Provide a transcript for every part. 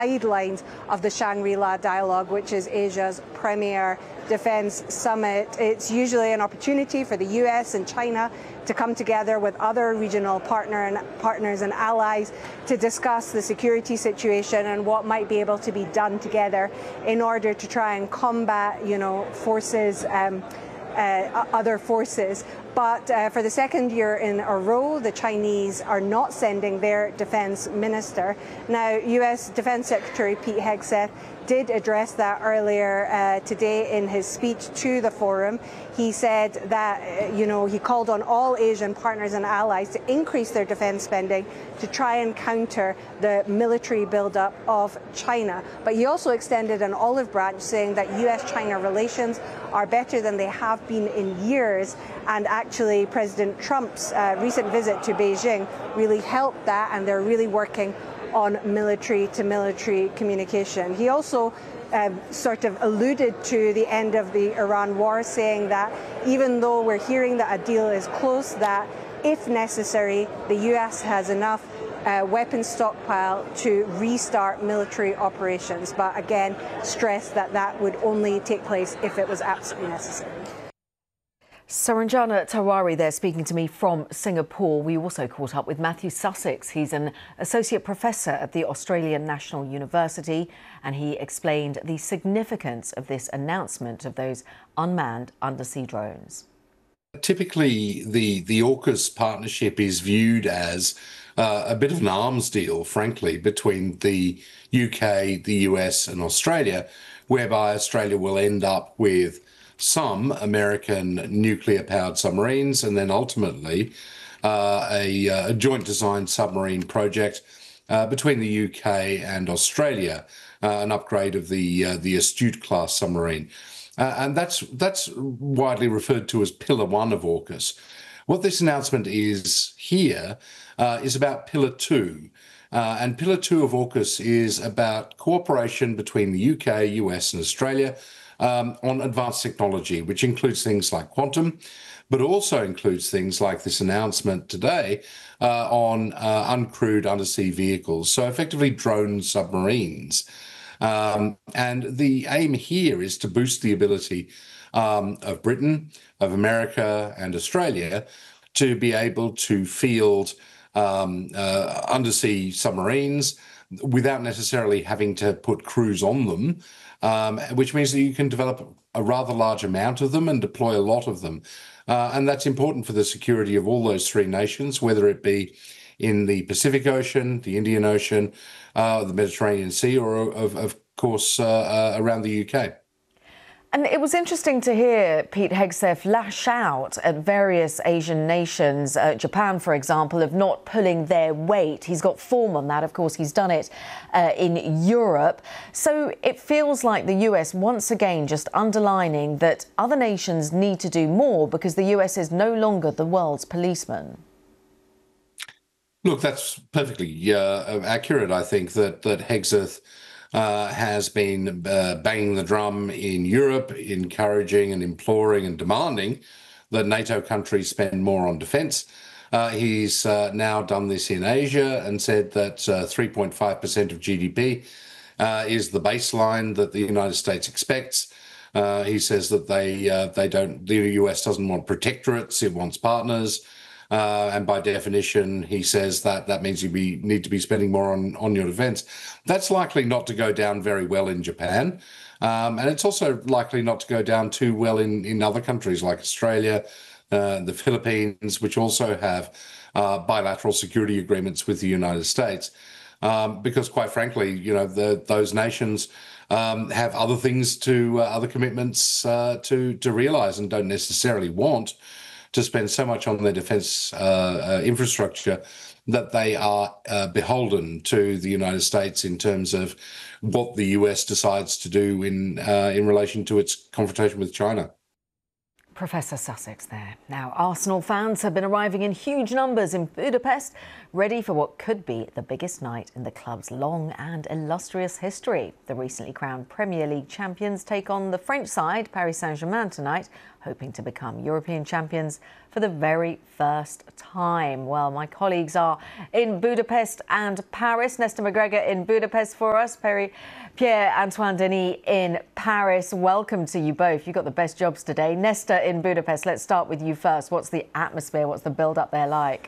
guidelines of the Shangri-La Dialogue, which is Asia's premier defence summit. It's usually an opportunity for the US and China to come together with other regional partners and allies to discuss the security situation and what might be able to be done together in order to try and combat, forces, other forces. But for the second year in a row, the Chinese are not sending their defense minister. Now, US Defense Secretary Pete Hegseth did address that earlier today in his speech to the forum. He said that, he called on all Asian partners and allies to increase their defense spending to try and counter the military buildup of China. But he also extended an olive branch, saying that US-China relations are better than they have been in years. And actually, President Trump's recent visit to Beijing really helped that, and they're really working on military-to-military communication. He also sort of alluded to the end of the Iran war, saying that even though we're hearing that a deal is close, that if necessary, the US has enough weapons stockpile to restart military operations. But again, stressed that that would only take place if it was absolutely necessary. Saranjana Tawari there speaking to me from Singapore. We also caught up with Matthew Sussex. He's an associate professor at the Australian National University, and he explained the significance of this announcement of those unmanned undersea drones. Typically, the AUKUS partnership is viewed as a bit of an arms deal, frankly, between the UK, the US and Australia, whereby Australia will end up with some American nuclear-powered submarines, and then ultimately a joint design submarine project between the UK and Australia, an upgrade of the Astute class submarine. And that's widely referred to as Pillar 1 of AUKUS. What this announcement is here is about Pillar 2. And Pillar 2 of AUKUS is about cooperation between the UK, US and Australia on advanced technology, which includes things like quantum, but also includes things like this announcement today on uncrewed undersea vehicles, so effectively drone submarines. And the aim here is to boost the ability of Britain, of America and Australia to be able to field undersea submarines without necessarily having to put crews on them, which means that you can develop a rather large amount of them and deploy a lot of them. And that's important for the security of all those three nations, whether it be in the Pacific Ocean, the Indian Ocean, the Mediterranean Sea, or of course around the UK. And it was interesting to hear Pete Hegseth lash out at various Asian nations, Japan, for example, of not pulling their weight. He's got form on that. Of course, he's done it in Europe. So it feels like the US once again just underlining that other nations need to do more because the US is no longer the world's policeman. Look, that's perfectly accurate. I think that Hegseth has been banging the drum in Europe, encouraging and imploring and demanding that NATO countries spend more on defence. He's now done this in Asia and said that 3.5% of GDP is the baseline that the United States expects. He says that the US doesn't want protectorates, it wants partners. And by definition, he says that means you need to be spending more on your defence. That's likely not to go down very well in Japan. And it's also likely not to go down too well in other countries like Australia, the Philippines, which also have bilateral security agreements with the United States. Because quite frankly, those nations have other things other commitments to realise and don't necessarily want to spend so much on their defence infrastructure that they are beholden to the United States in terms of what the US decides to do in relation to its confrontation with China. Professor Sussex there. Now, Arsenal fans have been arriving in huge numbers in Budapest, ready for what could be the biggest night in the club's long and illustrious history. The recently crowned Premier League champions take on the French side, Paris Saint-Germain, tonight, hoping to become European champions for the very first time. Well, my colleagues are in Budapest and Paris. Nesta McGregor in Budapest for us, Pierre-Antoine Denis in Paris. Welcome to you both. You've got the best jobs today. Nesta in Budapest, let's start with you first. What's the atmosphere? What's the build-up there like?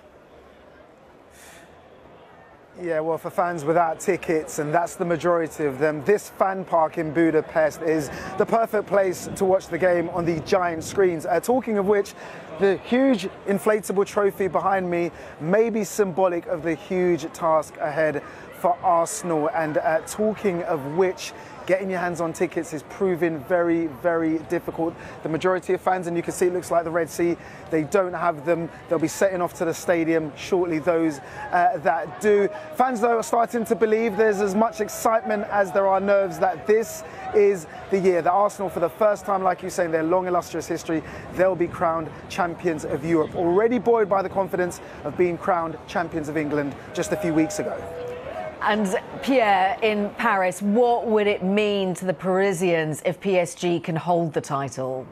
Yeah, well, for fans without tickets, and that's the majority of them, this fan park in Budapest is the perfect place to watch the game on the giant screens. Talking of which, the huge inflatable trophy behind me may be symbolic of the huge task ahead for Arsenal. And talking of which, getting your hands on tickets is proving very, very difficult. The majority of fans, and you can see it looks like the Red Sea, they don't have them. They'll be setting off to the stadium shortly, those that do. Fans, though, are starting to believe there's as much excitement as there are nerves that this is the year that Arsenal, for the first time, like you say, in their long, illustrious history, they'll be crowned champions of Europe. Already buoyed by the confidence of being crowned champions of England just a few weeks ago. And Pierre, in Paris, what would it mean to the Parisians if PSG can hold the title?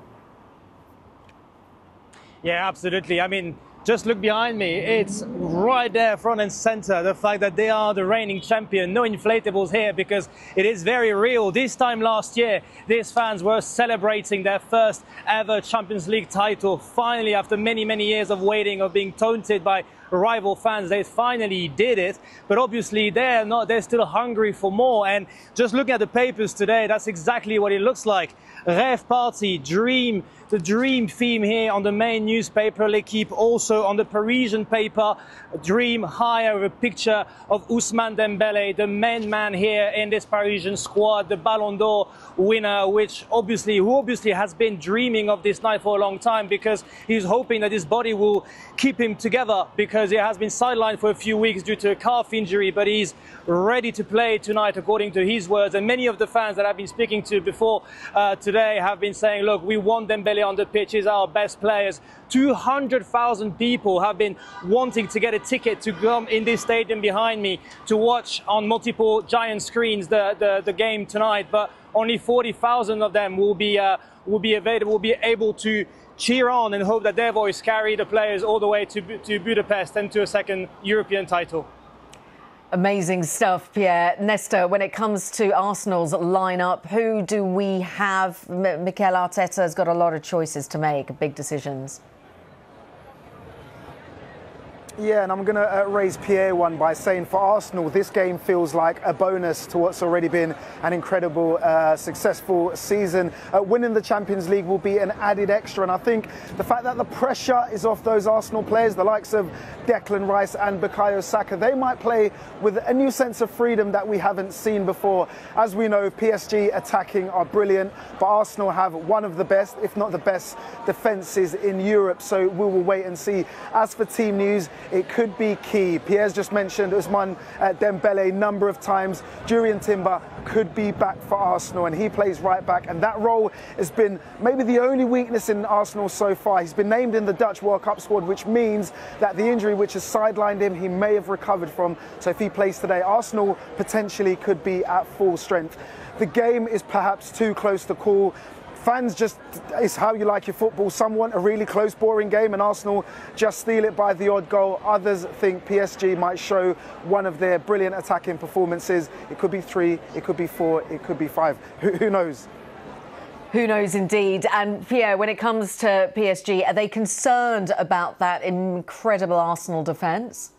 Yeah, absolutely. I mean, just look behind me. It's right there, front and center. The fact that they are the reigning champion. No inflatables here because it is very real. This time last year, these fans were celebrating their first ever Champions League title. Finally, after many, many years of waiting, of being taunted by rival fans, they finally did it. But obviously they're still hungry for more. And just looking at the papers today, that's exactly what it looks like. Rêve Party, Dream, the Dream theme here on the main newspaper, L'Équipe, also on the Parisian paper, Dream higher with a picture of Ousmane Dembélé, the main man here in this Parisian squad, the Ballon d'Or winner, who obviously has been dreaming of this night for a long time because he's hoping that his body will keep him together because he has been sidelined for a few weeks due to a calf injury, but he's ready to play tonight according to his words. And many of the fans that I've been speaking to before today have been saying, look, we want Dembélé on the pitch, he's our best players. 200,000 people have been wanting to get a ticket to come in this stadium behind me to watch on multiple giant screens the game tonight, but only 40,000 of them will be able to cheer on and hope that their voice carry the players all the way to Budapest and to a second European title. Amazing stuff, Pierre. Nesta, when it comes to Arsenal's lineup, who do we have? Mikel Arteta has got a lot of choices to make, big decisions. Yeah, and I'm going to raise Pierre one by saying for Arsenal, this game feels like a bonus to what's already been an incredible, successful season. Winning the Champions League will be an added extra, and I think the fact that the pressure is off those Arsenal players, the likes of Declan Rice and Bukayo Saka, they might play with a new sense of freedom that we haven't seen before. As we know, PSG attacking are brilliant, but Arsenal have one of the best, if not the best, defences in Europe, so we will wait and see. As for team news, it could be key. Pierre's just mentioned Ousmane Dembélé a number of times. Jurrien Timber could be back for Arsenal, and he plays right back, and that role has been maybe the only weakness in Arsenal so far. He's been named in the Dutch World Cup squad, which means that the injury which has sidelined him, he may have recovered from. So if he plays today, Arsenal potentially could be at full strength. The game is perhaps too close to call. Fans just, it's how you like your football. Some want a really close, boring game, and Arsenal just steal it by the odd goal. Others think PSG might show one of their brilliant attacking performances. It could be 3, it could be 4, it could be 5. Who knows? Who knows indeed. And Pierre, when it comes to PSG, are they concerned about that incredible Arsenal defence?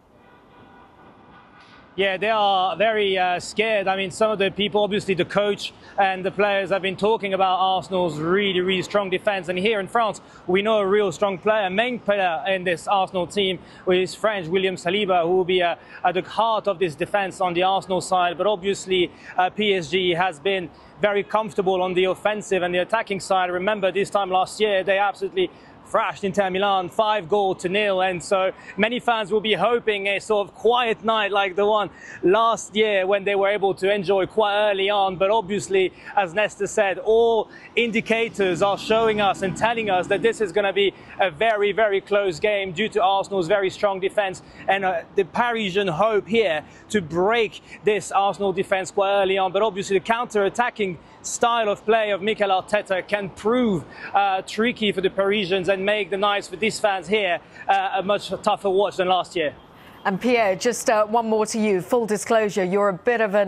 Yeah, they are very scared. I mean, some of the people, obviously the coach and the players have been talking about Arsenal's really, really strong defence. And here in France, we know a real strong player, main player in this Arsenal team, who is French, William Saliba, who will be at the heart of this defence on the Arsenal side. But obviously, PSG has been very comfortable on the offensive and the attacking side. Remember, this time last year, they absolutely thrashed Inter Milan 5-0, and so many fans will be hoping a sort of quiet night like the one last year when they were able to enjoy quite early on. But obviously, as Nesta said, all indicators are showing us and telling us that this is going to be a very, very close game due to Arsenal's very strong defence and the Parisian hope here to break this Arsenal defence quite early on. But obviously the counter-attacking style of play of Mikel Arteta can prove tricky for the Parisians and make the nights for these fans here a much tougher watch than last year. And Pierre, just one more to you. Full disclosure, you're a bit of an